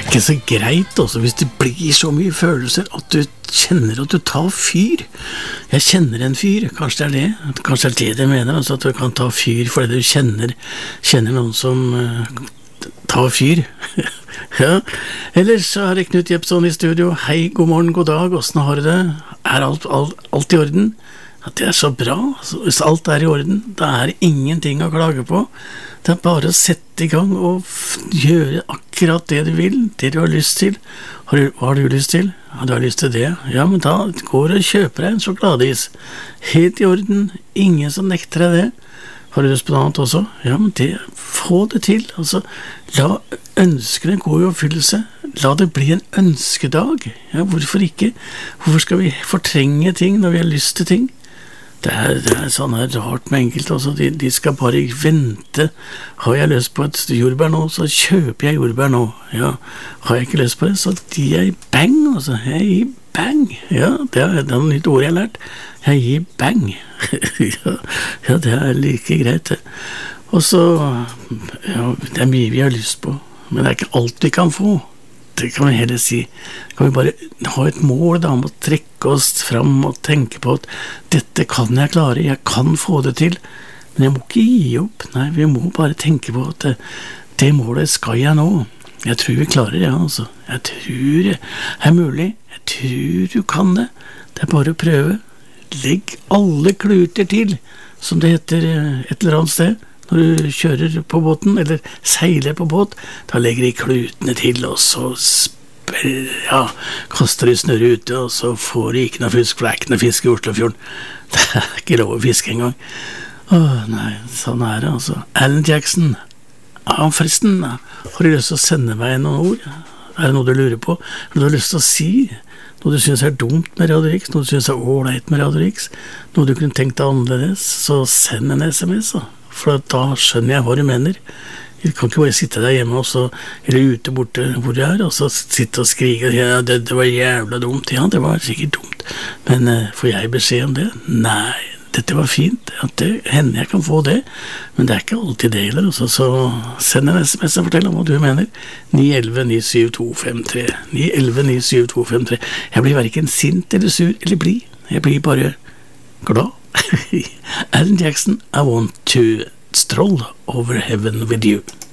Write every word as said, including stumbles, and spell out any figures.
ikke så greit også, hvis det blir så mye følelser at du kjenner at du tar fyr. Jeg kjenner en fyr, kanskje det er det, kanskje det er det du mener, altså at du kan ta fyr fordi du kjenner, kjenner noen som uh, tar fyr. Ja, ellers så er det Knut Jepson i studio. Hei, god morgen, god dag, hvordan har du det? Er alt, alt, alt i orden? At det er så bra, altså, hvis alt er i orden, da er det ingenting å klage på. Det er bare å sette i gang og f- gjøre akkurat det du vil, det du har lyst til. Har du, hva har du lyst til? Ja, du har lyst til det. Ja, men da går du og kjøper deg en sjokoladeis. Helt i orden, ingen som nekter deg det. Har du lyst på noe annet også? Ja, men det, få det til. Altså, la ønskene gå i oppfyllelse. La det bli en ønskedag. Ja, hvorfor ikke? Hvorfor skal vi fortrenge ting når vi har lyst til ting? Det er, det er sånn her rart med enkelte også. De, de skal bare vente. Har jeg lyst på et jordbær nå, så kjøper jeg jordbær nå. Ja, har jeg ikke lyst på det, så de er i bang, altså. Jeg er i bang. Ja, det er, det er noe nytt ord jeg har lært. Jeg gir bang. Ja, ja, det er like greit det. Og så, ja, det er mye vi har lyst på, men det er ikke alt vi kan få. Det kan vi heller si. Kan vi bare ha et mål da, om å trekke oss fram og tenke på at dette kan jeg klare, jeg kan få det til, men jeg må ikke gi opp. Nei, vi må bare tenke på at det, det målet skal jeg nå. Jeg tror vi klarer det, ja, altså. Jeg tror det er mulig. Jeg tror du kan det. Det er bare å prøve. Legg alle kluter til, som det heter et eller annet sted. Når du kjører på båten, eller seiler på båt, da legger de klutene til, og så spør, ja, kaster de snørre ute, og så får de ikke noe fisk, for det er ikke noe fisk i Oslofjorden. Det er ikke lov å fiske engang. Åh, nei, sånn er det, altså. Alan Jackson, ja, forresten, har du lyst til å sende meg noen ord? Er det noe du lurer på? Har du lyst til å si noe du synes er dumt med Radio Riks, noe du synes er ålreit med Radio Riks, noe du kunne tenkt deg annerledes, så send en sms, da. For da skjønner jeg hva du mener. Du kan ikke bare sitte der hjemme også, eller ute borte hvor du er, og så sitte og skrike, ja, det, det var jævla dumt. Ja, det var sikkert dumt. Men uh, får jeg beskjed om det? Nei, dette var fint. Ja, det hender jeg kan få det. Men det er ikke alltid det heller. Så send en sms og fortell om hva du mener. ni elleve ni syv to fem tre. ni elleve ni syv to fem tre. Jeg blir hverken sint eller sur eller blid. Jeg blir bare glad. Alan Jackson, I want to stroll over heaven with you.